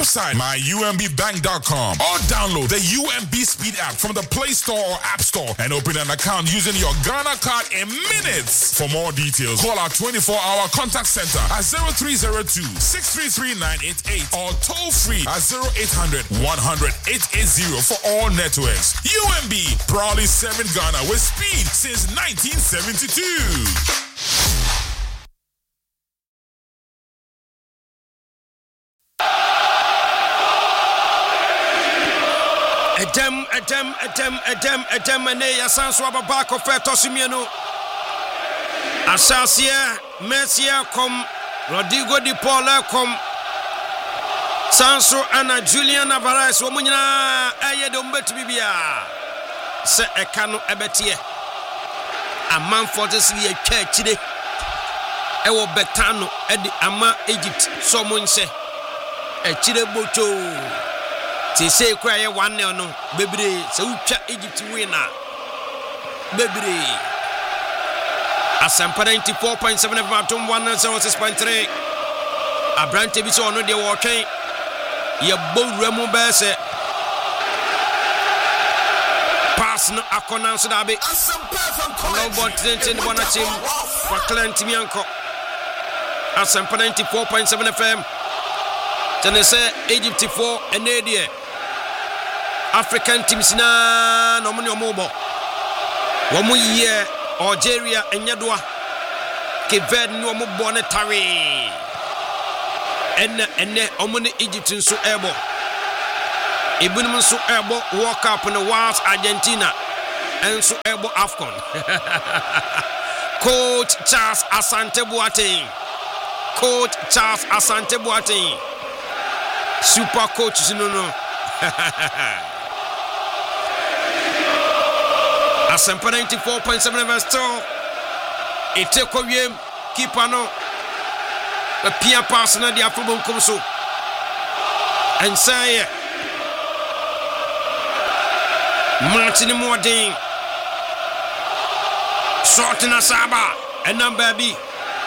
website myumbbank.com or download the UMB Speed app from the Play Store or App Store and open an account using your Ghana card in minutes. For more details, call our 24-hour contact center at 0302-633-988 or toll free at 0800-100-880 for all networks. UMB, proudly serving Ghana with speed since 1972. Edem, and they are Sanswaba back of Tosimiano. Asasia, Messia, come, Rodrigo Di Paula, come, Sanso, Anna, Julian Alvarez, Womuna, Ayadom Betibia, Se Ekano Abetia, a man for this year, Chile, Ewo Betano, Edi Ama, Egypt, someone say, a Chile Boto. They say cry 1-0 no bebre so ucha Egypt winner bebre Asampa 94.7 FM 106.3 Abrante bi so no de wo twen ye bowura mu be se pass no akona so da be no ball tension bona team for Clint Mianko Asampa 94.7 FM tene say Egypt 4 enedie African teams na no money omobo womu ye Algeria enyadoa Keved no omobo ne tare enne omune Egypt nso ebo ebunum nso ebo World Cup no was Argentina enso ebo AFCON Coach Charles Asante Boateng super coach no Asampa 94.7 verse 2 Iteko wiem keeper no a pia pass na dia fubon kom so and say Martin Moding short na Saba and number B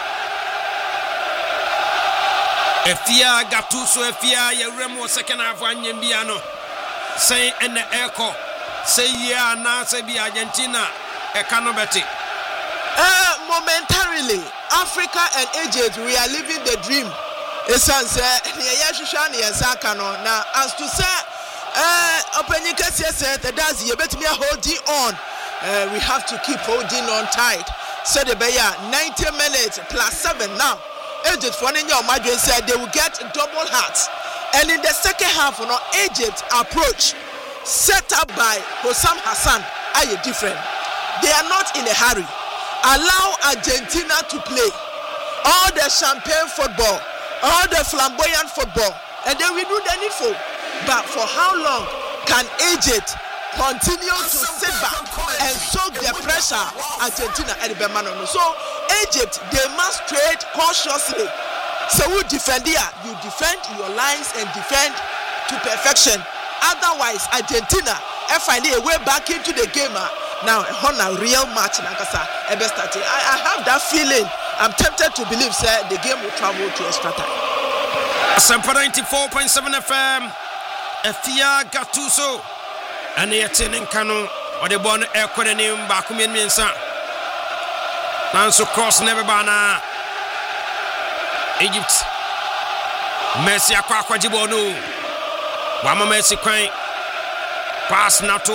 Efia Gattuso Efia ye remo second half anyem bia no say and the echo say yeah na say be Argentina e cannot bet it. Momentarily Africa and Egypt we are living the dream. Esan say ye hwehwa ne yensaka no na as to say openika say that's ye betimi holding on. We have to keep holding on tight. So the beya 90 minutes plus 7 now. Egypt for your margin said they will get double hats. And in the second half, Egypt approach set up by Hossam Hassan are different. They are not in a hurry. Allow Argentina to play all the champagne football, all the flamboyant football, and then we do the needful. But for how long can Egypt continue to sit back and soak the pressure Argentina and Bemano? So Egypt, they must trade cautiously. So who defend here? You defend your lines and defend to perfection. Otherwise, Argentina find a way back into the game. Now, on a real match, I have that feeling. I'm tempted to believe, sir, the game will travel to extra time. Asampa 94.7 FM. Efia Gattuso. And the attending Kano or the born air name Bakumin Minsa. Nanso cross never bana. Egypt. Messi Aqua Jibono. Wama Messi crying. Pass Nato.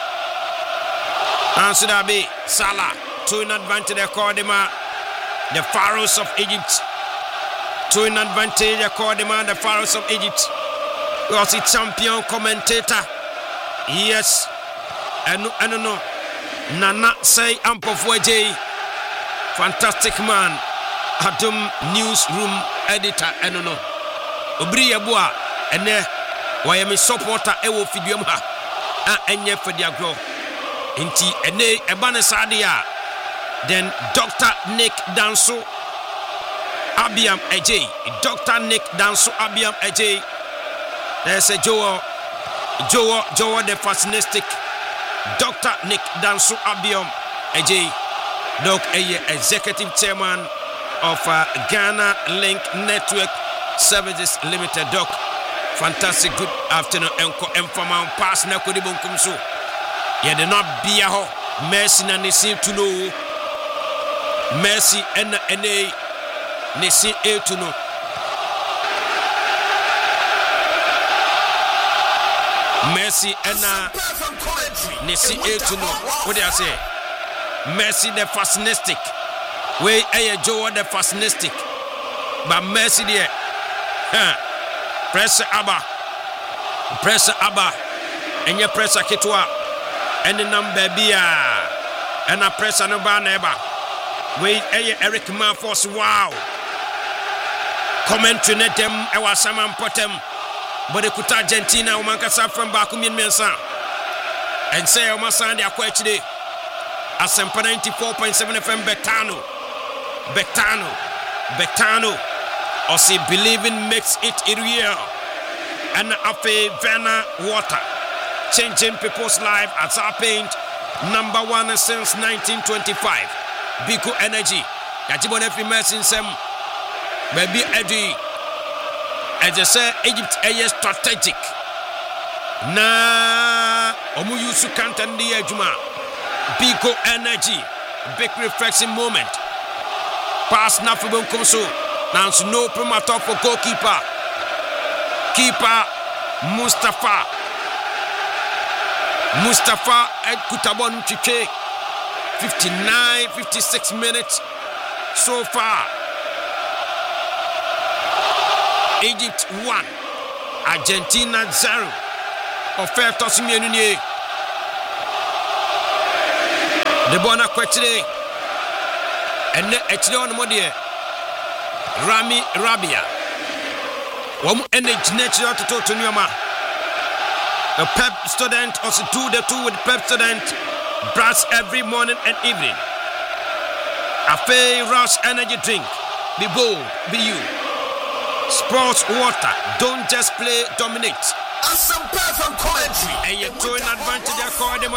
Nanso Dabi Salah. Two in advantage Accordima. The Pharaohs of Egypt. Two in advantage Accordima. The Pharaohs of Egypt. We also champion commentator. Yes. And no. Nana say Ampofweje. Fantastic man. Adum newsroom editor. And no. Obri Yabua. And there. Why am I supporter? Ewo Fidium ha. And yet for their growth. Inti ene ebane sadia. Then Dr. Nick Danso Abiam AJ. Dr. Nick Danso Abiam AJ. There's a Joe the fascistic Dr. Nick Danso Abiam AJ. Doc executive chairman of Ghana Link Network Services Limited. Doc Fantastic good afternoon. Enko Enfama pass na kodi bonkum so. Ye de not bia ho. Mercy na nisi to know. Mercy and ene nisi e to know. Mercy and nisi e to know. What do I say? Mercy the fascinistic. We aye Joe the fascinistic. But Mercy there. Press Abba, and your press Kitwa, and the number Bia, and a press no baneba. Wait, Eric Marfos, wow. Comment to net them, I was some potem, but the Kuta Argentina, Umankasa from Bakumin Mensa, and say, O Masandi Aquachide, a Sempa 94.7 FM Betano. Or see, believing makes it real. And Afe Vena water, changing people's life as our paint #1 since 1925. Biko energy. Yajibon every mess in some baby Eddie. As I say, Egypt is strategic. Na Omuyusu Kantandi Ejuma. Biko energy. Big reflection moment. Pass Nafibon Komso. Now, no premature for goalkeeper. Keeper Mustafa at Kutabon Chiche. 56 minutes so far. Egypt 1, Argentina 0. Offer Tosimienunier. The Bona Quetre. And actually on Modier. Rami Rabia. One energy natural to Nyama. A pep student also do the two with pep student brush every morning and evening. A fair rush energy drink. Be bold, be you. Sports water. Don't just play, dominate. And some perfect commentary. And you're throwing advantage according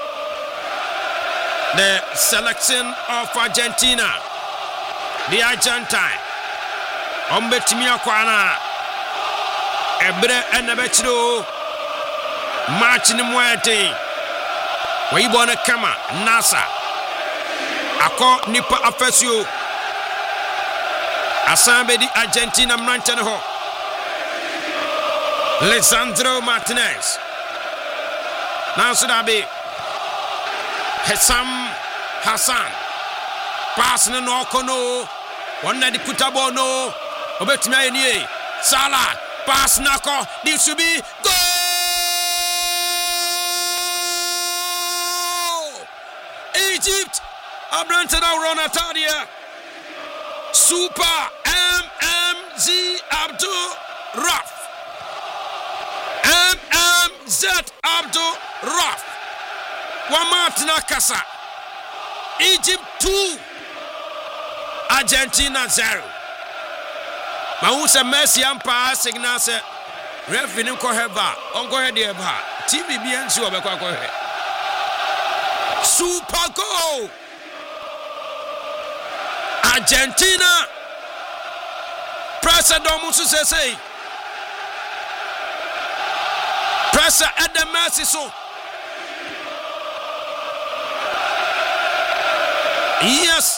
the selection of Argentina. The Argentine. Ombetimia Kwana Ebre and Abetro March in the Muerte Waibona Kama Nasa Ako Nipa Afesio Asambe di Argentina Manchanaho Lisandro Martinez Nasudabi Hesam Hassan Passing no Kono One that the Kutabono Obetime nie Salah pass nako this should be goal. Egypt Abranton Ronatadia Super MMZ Abdul Raf MMZ Abdul Raf Wamatina Kasa Egypt 2 Argentina 0. Mausa Messi ampa signal say referee nim ko heba on go head eba TV bi ansi obekwa ko he super goal Argentina pressure domusu say pressure at the Messi so yes.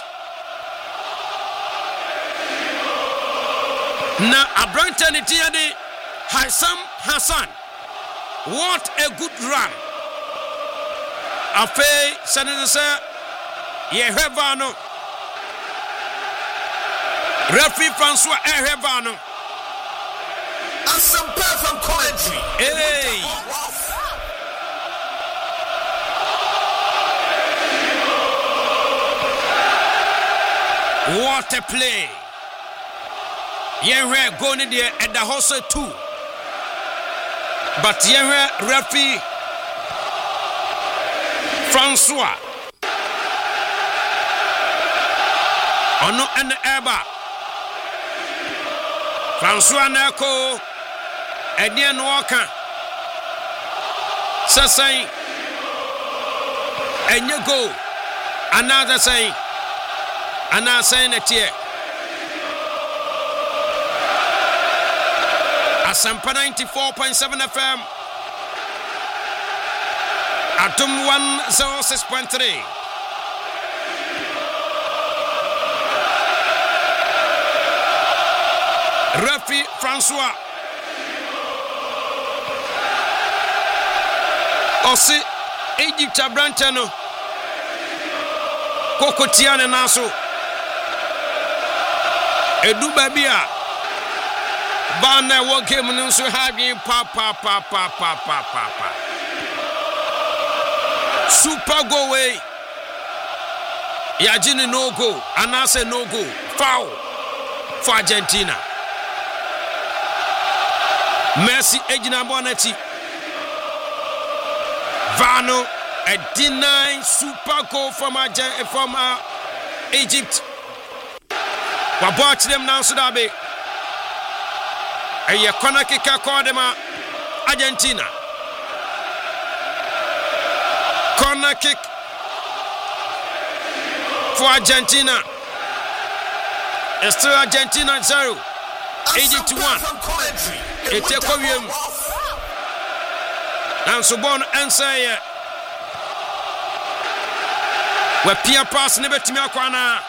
Na Abranton Itiade Hassam Hassan. What a good run. Afe Sanisa Yehevano. Referee Francois Ehevano. And some perfect commentary. Hey. What a play. Yenwe going there at the house too. But Yenwe referee Francois Ono and Eba Francois Nako Edian Walker Sasai and you go another saying it here. Asampa 94.7 FM. Atom 106.3. Rafi Francois. Osi Egypt Abrantano. Koko Tiane Naso. Edu Babia. Bana wo game nso ha bi pa. Super go way. Yajini no go. Anase no go. Foul for Argentina. Messi ejina bonati. Vano a deny super goal from Egypt. We watch them now, Sudabe. A corner kick Kodema Argentina. Corner kick for Argentina. It's still Argentina 0. Egypt 1. It's a Korean. And so bon answer here. We Pia pass never to me akwana.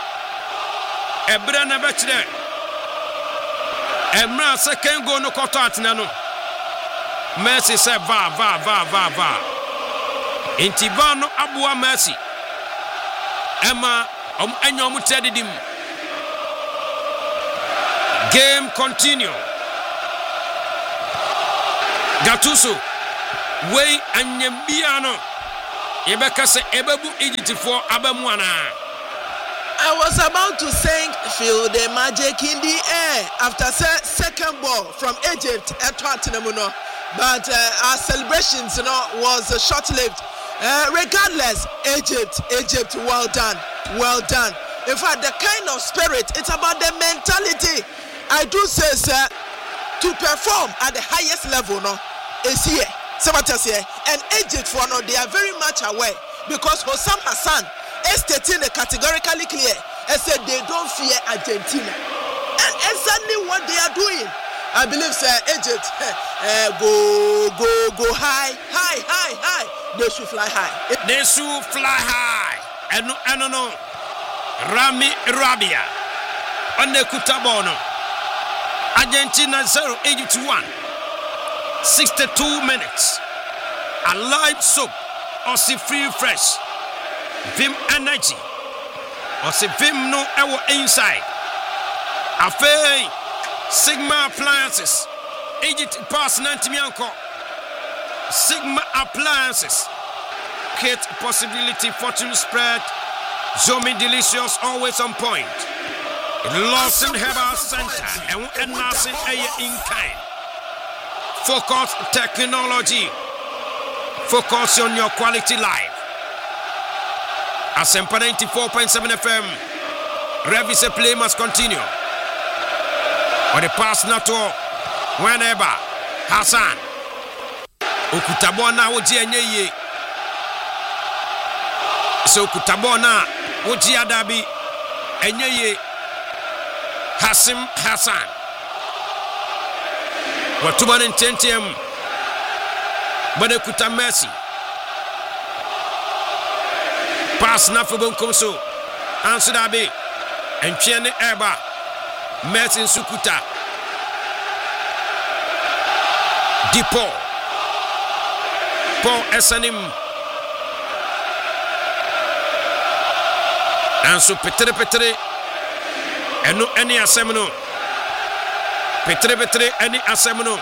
Ebra never to there. Emra second go no koto atinano. Messi said va. Intibano abua Messi. Emma enyo mutedidim. Game continue. Gattuso. Way and Yambiano. Ebeka se ebebu Egypt for Abamuana. I was about to sing Feel the Magic in the Air after second ball from Egypt at Tottenham, but our celebrations was short-lived. Regardless, Egypt, well done. In fact, the kind of spirit, it's about the mentality. I do say, sir, to perform at the highest level, is here. And Egypt for now, they are very much aware because Hossam Hassan is stating categorically clear and said they don't fear Argentina. And exactly what they are doing. I believe, sir, Egypt go high. They should fly high. And no. Rami Rabia. On the Kutabono. Argentina 0, Egypt 1. 62 minutes. A live soap. Or free fresh. Vim energy. Or Vim no ever inside. Affair Sigma appliances. Egypt pass Nantimianco. Sigma appliances. Kate possibility fortune spread. Zomi delicious always on point. Lawson Herbal Center and Nasin Air in kind. Focus technology. Focus on your quality life. Asempa 94.7 FM. Revis play must continue. Or the pass not to whenever. Hassan. Okutabona woji enye. So Okutabona woji adabi enye. Hassan. Watuban intentium. Bade kuta Messi. Pass na for Bonkomso. Answer dabi. Enchiene Eba. Messi Sukuta. Dipo. Paul Esanim. Ansu Petre. Enu any asemno. Petre any asemno.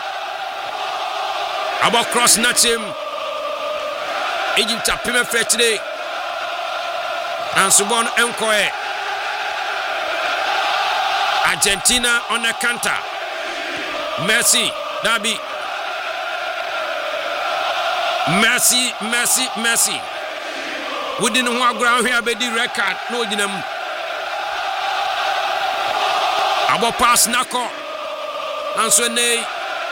About cross Nachim. Egypt apime fetch today. And Subon Enkoe. Argentina on the counter. Messi. Dabi. Messi. We didn't want ground here, but the record. No, didn't. About pass Nako. And so nay.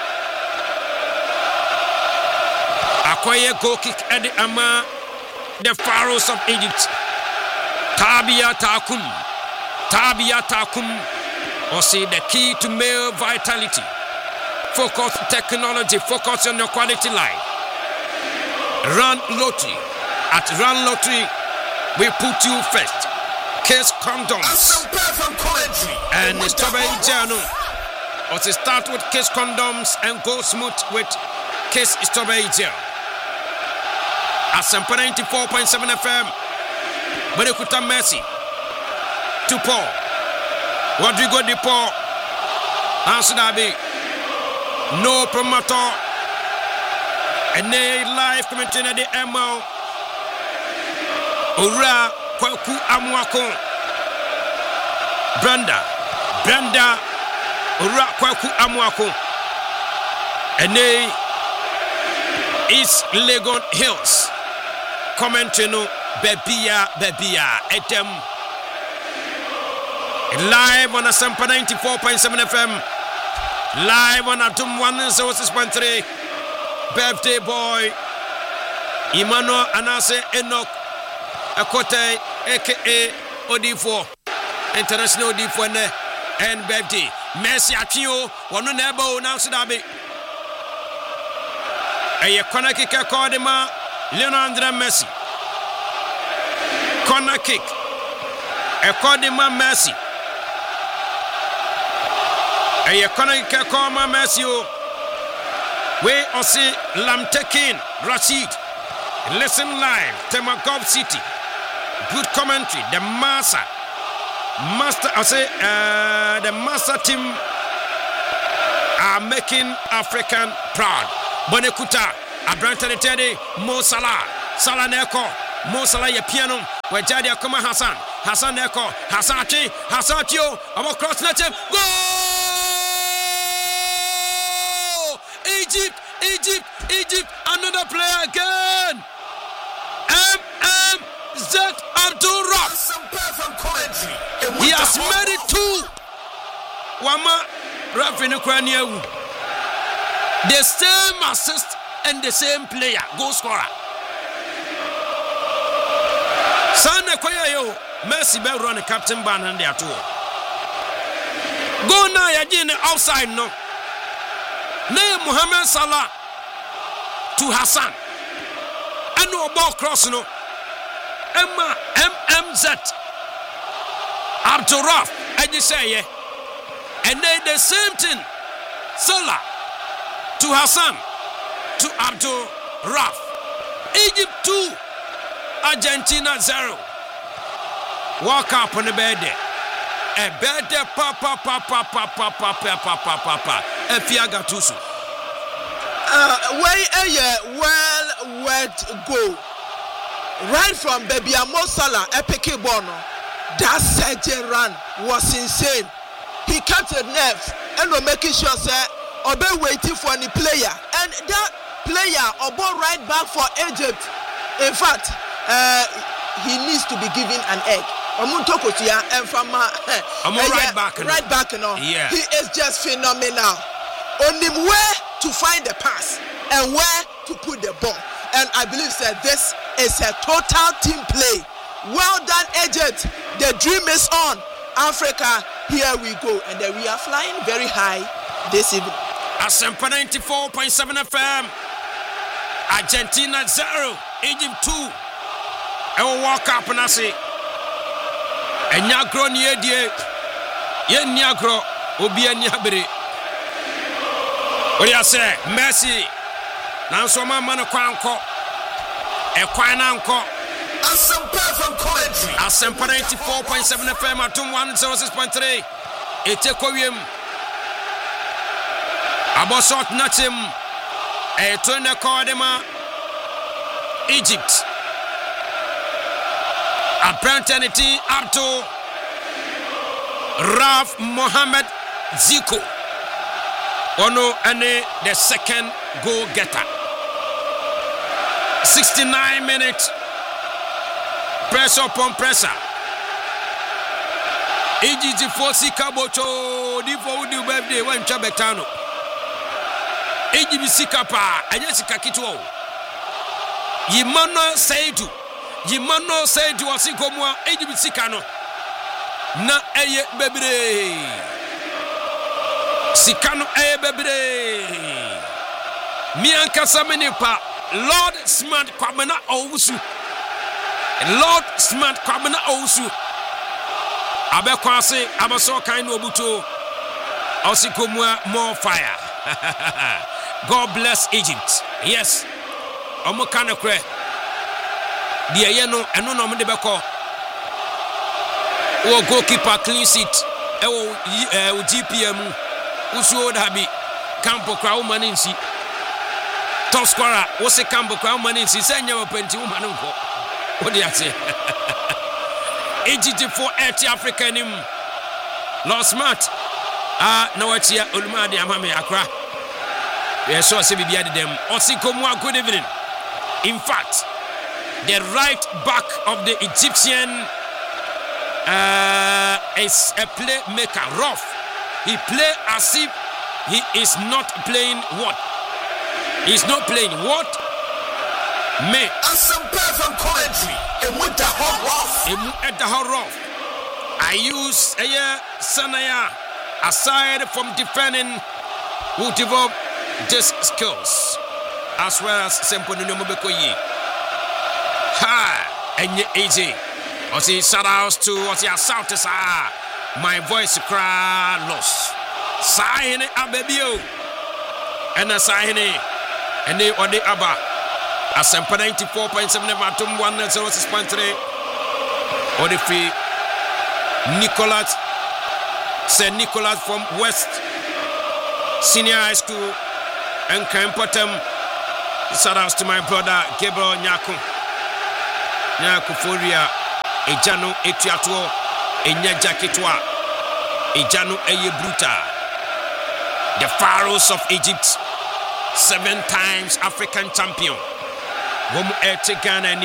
Akoye goal kick at the Ama. The Pharaohs of Egypt. Tabia Takum. Or say the key to male vitality. Focus technology, focus on your quality life. Run Lottery. At Run Lottery, we put you first. Case condoms. Some perfect commentary. And Strawberry Journal. Also start with Case condoms and go smooth with Case Strawberry Gel. At Sampa 94.7 FM. Berekuta Messi. To Paul. Rodrigo de Paul. Answer Dabi. No promoter. And a live commentary at the MO. Ura Kwaku Amwako. Brenda. Ura Kwaku Amwako. And a East Legon Hills. Commentary no Bebia. Etem. Live on a Sampa 94.7 FM. Live on Atum 106.3. Birthday boy Emmanuel Anase Enoch Akote aka Odifo International Odifo and birthday Messi Achio one neighbor now Sudabi a corner kick called him Leonardo Messi corner kick a called him Messi a corner kick called Messi. We also Lamtekin Rashid. Listen live. Temagov City. Good commentary. The master team are making African proud. Bonekuta. Abrantani Teddy. Mo Salah. Salah Neko. Mo Salah ye piano. Wajadi Akoma Hassan. Hassan Neko. Hassachio. Our cross net. Goal! Egypt, another player again. MMZ Abdul Rauf. He has made it two. Wama Rafin Ukrainian. The same assist and the same player, goal scorer. Sana Koyayo, Messi be run the captain ban and they are two. Go now, you're outside no. Name Mohamed Salah to Hassan. And no ball cross no. Emma MMZ Abdul Rauf. I just say yeah. And then the same thing. Salah to Hassan to Abdul Rauf. Egypt 2, Argentina 0. Walk up on the bed there. A better papa. Efiaga Tusu. Well worth go. Right from Baby Mo Salah, epic bono. That second run was insane. He kept the nerves and was making sure say Obe waiting for the player. And that player Obo right back for Egypt. In fact, he needs to be given an egg. And from right back, yeah. He is just phenomenal. Only where to find the pass and where to put the ball. And I believe that this is a total team play. Well done, Egypt. The dream is on. Africa, here we go. And then we are flying very high this evening. Asempa 94.7 FM. Argentina 0, Egypt 2. I will walk up and I say, and Nyagro Niedie, Yen Nyagro, Obia Nyabri. What do you say? Messi. Now, so my man, a quanko, a quananko. Asempa 94.7 FM at 106.3. Etekoyim. Abosot Natim. A Tuna Cordema. Egypt. Apprentice Abdul Rauf Mohamed Zico. Ono Ane, the second goal getter. 69 minutes. Pressure upon pressure. Egypt for Sika Bocho. Divo di birthday when Chabetano. Egypt Sika pa. Ayesika Kito. Yimano Seidu. Yimano Seidu Asiko Moa. Egypt Sikano. Na eye bebre. Sikano bebre. Mianka Samenipa. Lord Smart Kwabena Owusu. Lord Smart Kwabena Owusu. Abekwase abaso kind obuto. Osikomwa more fire. God bless Egypt. Yes. Omo kanakre. Die ye no eno no de beko. O goalkeeper clean sheet. E wo GPM usu odabi Campo Kra Umaninsi. Top scorer wo se Campo Kra Umaninsi senya wapenti umanunko. Odi ate. Egypt for 80 Africa nim. Lord Smart. Na watia Olumade Amame Accra. Yes, so say bibia dem. Osikomwa, good evening. In fact, the right back of the Egyptian is a playmaker, rough. He play as if he is not playing what? He's not playing what? Me. And some perfect commentary. And with the hot rough. At the hot rough. I use Sanaya aside from defending who develop these skills as well as Sempo Nunomobekoyi. Ha! And easy. I see shout outs to what you south is my voice cry lost. Sahine Abebio and a Sahine and they or the Abba. A Sempo 94.7 Atom 106.3 or the free Nicholas St. Nicholas from West Senior High School and Kempotem. Shout outs to my brother Gabriel Nyaku Foria Ejano Etiato Enya Jaketwa Ejano Eye Bruta. The Pharaohs of Egypt, 7 times African champion. Womu Ertigana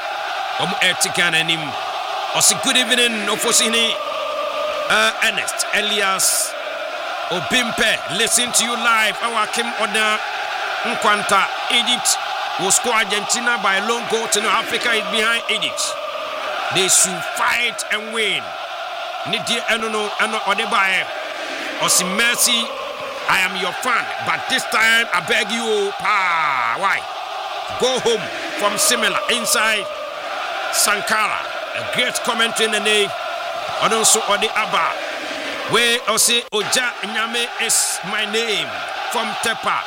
nim. Osi good evening Ofosini Ernest Elias Obimpe, listen to you live. Our Kim Oda Nkwanta. Egypt will score Argentina by a long goal to know Africa is behind Egypt. They should fight and win. Nidia Enono Odebae Osi Mercy, I am your fan, but this time I beg you, why? Go home from Simela inside Sankara. A great commentary in the name. And also Ode Abba. Where I say Oja Nyame is my name from Tepa.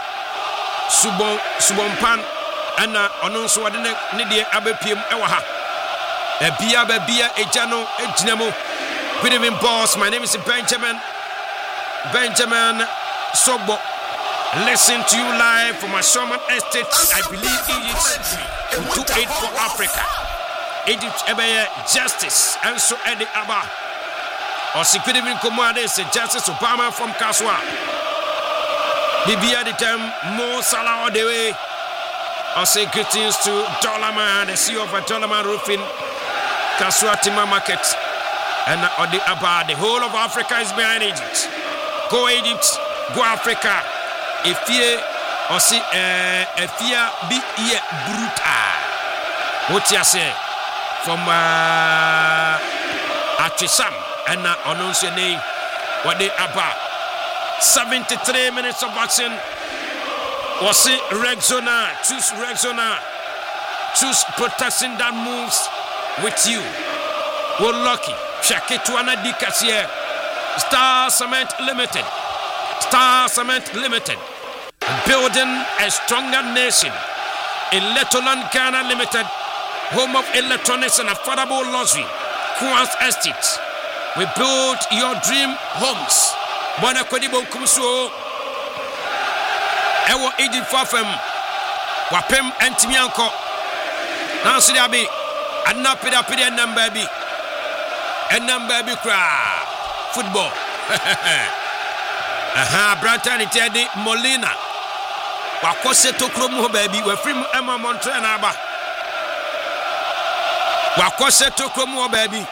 Subompan and also Odene Nidia Abepim Ewaha. Bia Ejano Ejinamo. Good evening, boss. My name is Benjamin Sobo. Listen to you live from my Sherman Estate. I believe Egypt will do it for Africa. Egypt Ebeye Justice and so Eddie Abba. Or security Komade say Justice Obama from Kaswa. Bibia the time Mo Salah all the way. I say greetings to Dollarman, the CEO of Dollarman Roofing, Kaswa Timber Market, and Odi Abba. The whole of Africa is behind Egypt. Go Egypt, go Africa. If you or see if you be here brutal. What you say from Achisam and announce your name. What they about 73 minutes of action. Was it Rexona? Choose Rexona. Choose protection that moves with you. We're lucky. Shakituana Dikasia. Star Cement Limited. Star Cement Limited. Building a stronger nation. Electroland Ghana Limited. Home of electronics and affordable luxury. Quans Estate. We build your dream homes. Bona Kodibo Kumso. Ewo Egypt Fafem. Wapem Antimianko. Nancy Abi. Anapida Pida Nambabi. And Nambabi Cra. Football. Brantan Teddy Molina. Wakose Tokromo baby. We're free Emma Montrenaba. Wakose Tokromo baby.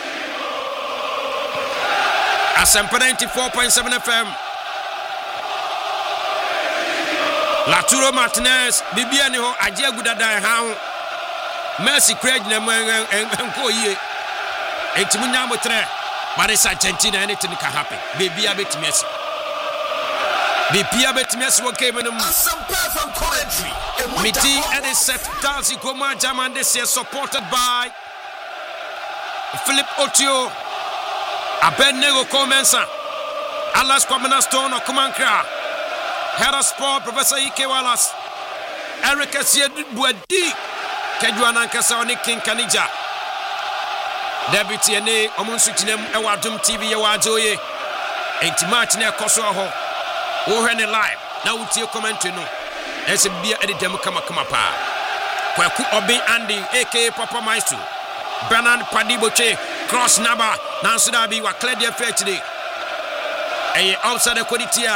Asempa 94.7 FM. Laturo Martinez, Bibiani ho Ajia Gudada how Mercy Craig and go ye. Etimunyamo tre. But it's Argentina, anything can happen. Baby, a bit messy. Bipia betimias wo game no. Some perfect commentary. Miti and is set Darcy Goma Jaman this year supported by Philip Otio, Abednego Comensa, Alas Kwamena Stone or Kumankra, Hera Sport, Professor Ike Wallace, Eric Asied Buadi, Kejuana Kasani King Kanija, Deputy Ene, Omunsuchinem, Ewadum TV, Ewajoye, Etimatine Kosoho, Ohene Live, now with your commentary no. There's a beer at the demo kama pa. Kwaku Obi Andy, aka Papa Maestro, Bernard Padiboche, Cross Naba, Nansudabi, wa clear their fair today. A outside the Quaditia,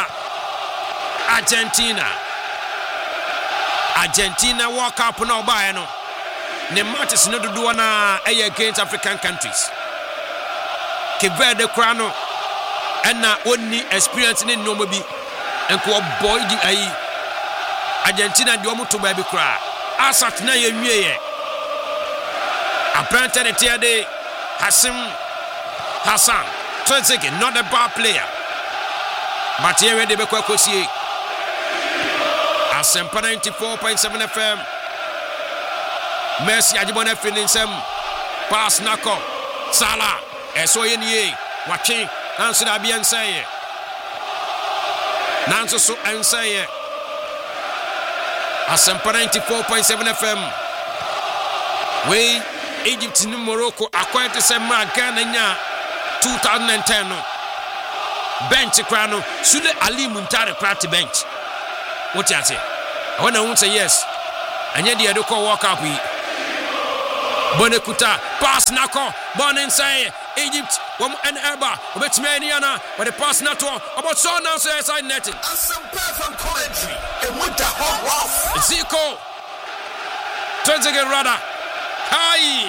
Argentina walk up no bayano. Ne matches no do na against African countries. Keverde Krano, and na only experience in no mobi, and ko boy di ayi. Argentina di omu to baby cry. Asat na ye nwie. Apprentice the tiade Hassan. Trezeguet, not a bad player. But here they be kwakosie. Asempa 94.7 FM. Messi Ajibone feeling some pass nako. Salah. Eso ye watching. Nanso da bi anseye. Nanso so anseye. Asempa 94.7 FM. We Egypt in Morocco acquired the same Ghana nya 2010 no. Bench krano Sule Ali Muntari krati bench. What you say? I want say yes. And yet the Adoko walk up with Bonekuta pass nako born inside Egypt and Eba but Maniana but the pass nato about so now so inside netting. Some perfect commentary and with the hot rough. Zico Trezeguet rather. Hi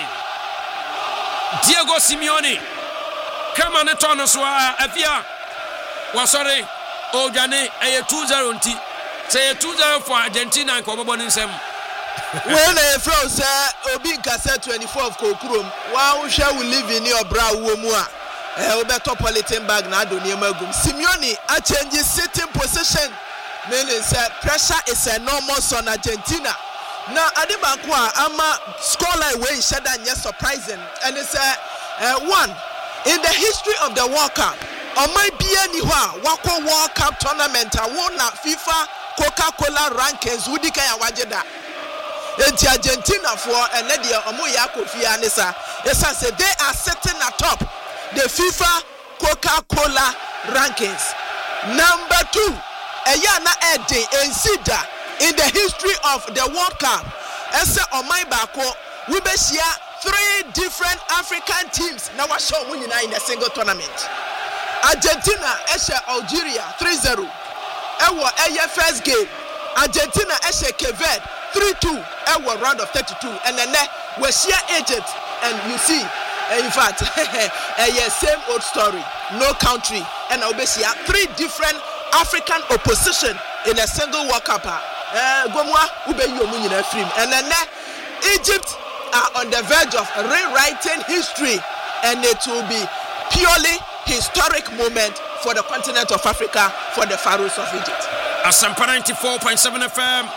Diego Simeone come on the turn so afia was sorry Ojane a 2-0 nti say 2-0 for Argentina and ko born insem. When a froze Obi Nkasa 24 of Kokurom, wow, shall we live in your brow womua? Metropolitan bag na do magum. Simeone a changes sitting position. Meaning pressure is enormous on Argentina. Now Adibakwa ama scoreline way shada yes surprising. And it's one in the history of the World Cup. On my BNI Wako World Cup tournament won FIFA Coca-Cola rankings Udika ya wajeda. Enti Argentina for Enedia Omoya Kofi Anisa. Yes, they are sitting atop the FIFA Coca-Cola rankings. Number 2, Eyana Ede Ensida in the history of the World Cup. Ese Omai Bako, we be share 3 different African teams. Now we show winning in a single tournament. Argentina Eshe Algeria 3-0. Ewa Eye first game. Argentina Eshe Kevet 3-2. Ewa round of 32. And then we share Egypt. And you see, in fact, same old story. No country. And we share 3 different African opposition in a single World Cup. Gomwa ube yomu na film. And then Egypt are on the verge of rewriting history. And it will be purely historic moment for the continent of Africa, for the Pharaohs of Egypt. Asempa 94.7 FM.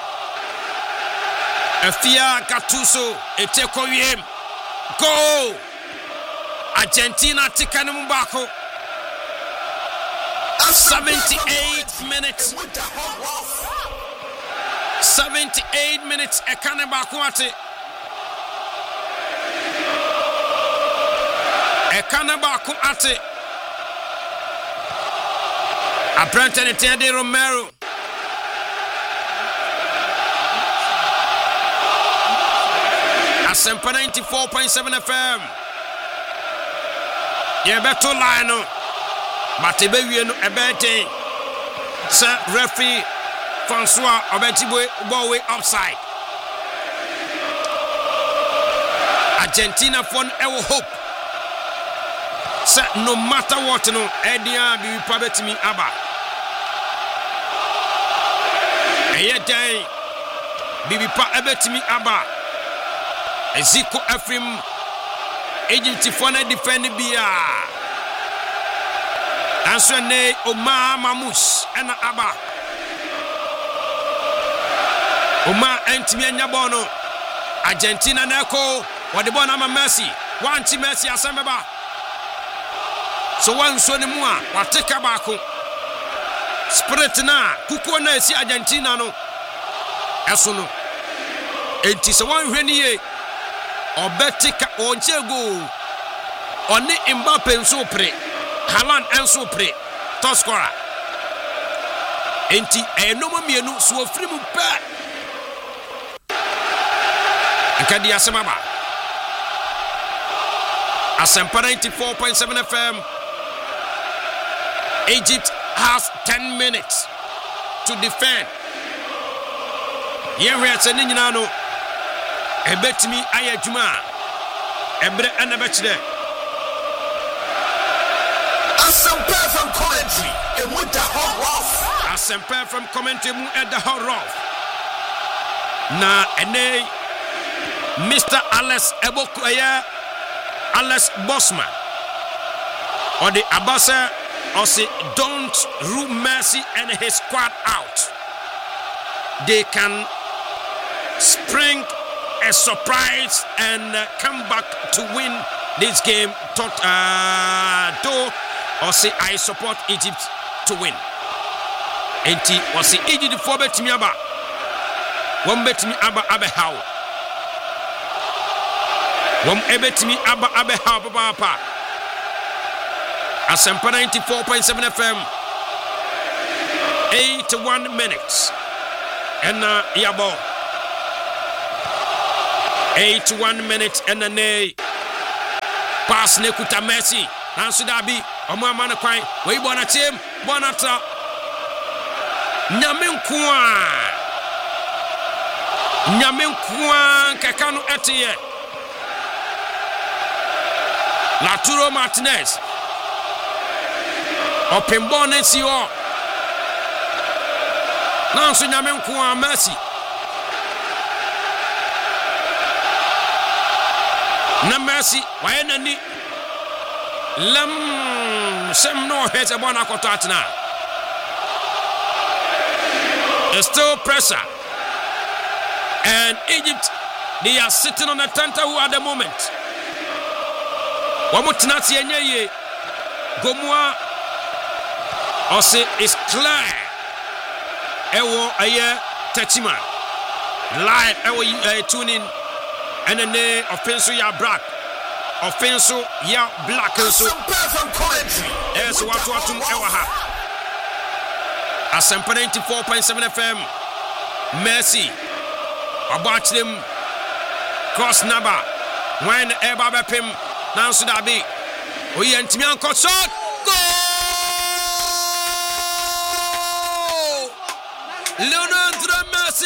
Efia Gattuso eteko yem. Go! Argentina tikane mbako. 78 minutes. 78 minutes ekane mbako ate. Ekane mbako ate. Apprentice Teddy Romero. Asempa 94.7 FM. Yeah, better line no. But ebe no ebete. Sir referee Francois Obetiboy ball way upside. Argentina for ever hope. Sir no matter what no, Edia be probably aba. Eyedai bibi pa ebetimi aba. Eziko Efrim Egypt for na defend bia. Answer ne Omar Mamus ena aba. Uma entimi anya bono Argentina neko wade bona ma Messi wanti Messi asembeba so wanso ne mu a wateka baako spirit na kukuo na esi Argentina no eso no enti so wan hwani ye obetika onche go oni Mbappe nso pre Haaland enso pre top scorer enti enoma mienu so ofiri mu pa nkadi asemaba Asempa 94.7 FM. Egypt has 10 minutes to defend. Here we are saying no ebetimi ayadwuma ebre anabechide Asempa from commentary and with the hot rough. Asempa from commentary mu at the hot rough. Na ene Mr. Alex Bosman or the Abasa or say don't rule Messi and his squad out. They can spring a surprise and come back to win this game. Though or say I support Egypt to win. Enti or say Egypt for bet me aba. One bet me aba how. Wom ebetimi aba how papa. Asempa 94.7 FM. 81 minutes. And yabo. 81 minutes and nay. Pass nekuta Messi. Nansu dabi. Omo amana kwan. We bona team. Bonata. Nyamenkwa kakanu etiye. Lautaro Martinez open bonnet si o nanso nyamenko a Messi na Messi waye nani lam sem no hit bona kotatna. Still pressure and Egypt, they are sitting on the tentacle at the moment. Wamutinati enye Gomwa Ose is clear. Ewo aye Techima live ewo tune in and then offensive ya black offensive ya black and so yes what ewa ha Asempa 94.7 FM Messi about them cross number when eba bepim Nansu dabi oyi antimi anko shot goal Lionel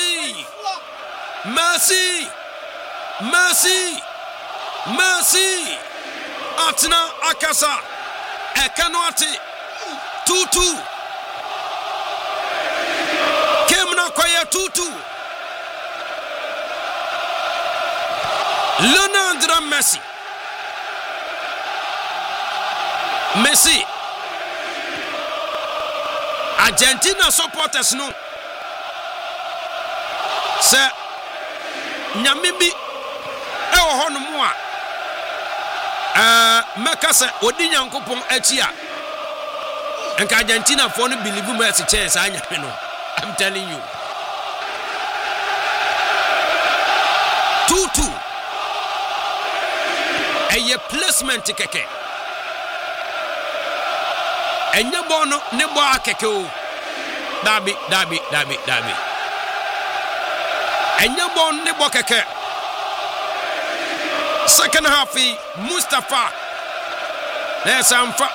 Messi Atna Akasa Ekanwati 2-2 Kemna kwaya 2-2 Lionel Messi Argentina supporters no se nyamibi ewo hono mu a mekase odi nyankopon achia enka Argentina for no believe Messi chance anya no I'm telling you 2-2 eye placement keke enye bono ne bo akeke o dabi enye bono ne bo keke second half Mustafa there's amfa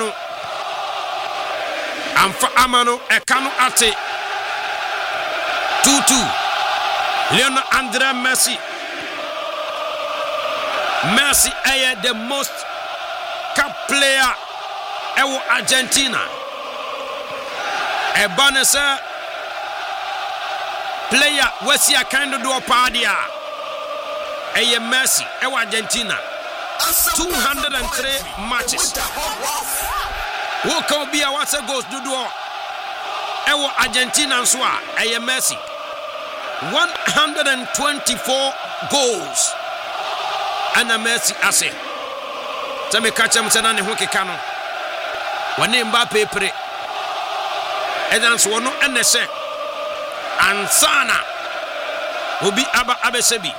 amano ekanu ate 2-2 Lionel Andre Messi is the most cap player ewo Argentina ebanesa player wasi akando do padia eye Messi ewo Argentina 203 matches who can be a what's goes do ewo Argentina so eye Messi 124 goals. Ana Messi ase. Tame kacha mtana ne ho keka no. Wane Mbappe pre. Edanso wono enese. Ansana. Obi aba abesebi.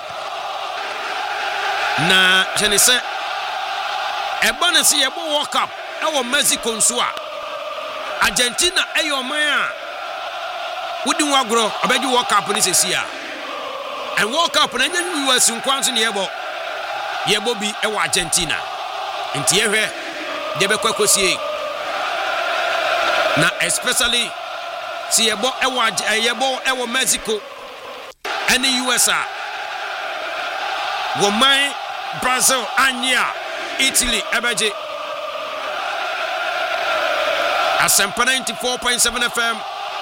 Na jenese ebane si yebo World Cup ewo Mexico nso a Argentina eyo man a wodi wagro abeji World Cup ni sesia. And World Cup na nyanyu US nkwanso ne yebo bi ewo Argentina. Nti yehwe de be kwakosie. Na especially si yebo ewo Mexico and US a woman Brazil, Anya, Italy, Ebeje. Asempa 94.7 FM.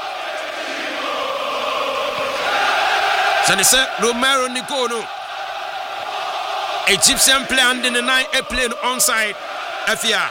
Sanise Romero Nicono. Egyptian player and in the night a plane onside. FIA.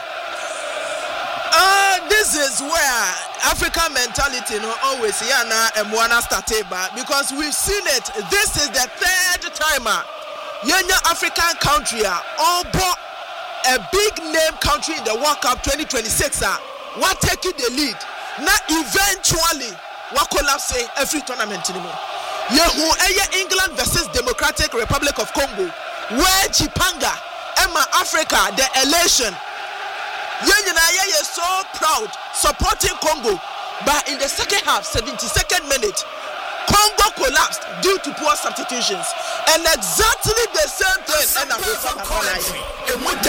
This is where African mentality always Mwana started because we've seen it. This is the third timer. Yenya African country all bought a big name country in the World Cup 2026 what taking the lead. Now eventually what collapse every tournament anymore. Yehu England versus Democratic Republic of Congo where Chipanga Emma Africa the elation. Yenya is so proud supporting Congo, but in the second half 72nd minute Congo collapsed due to poor substitutions, and exactly the same thing. And the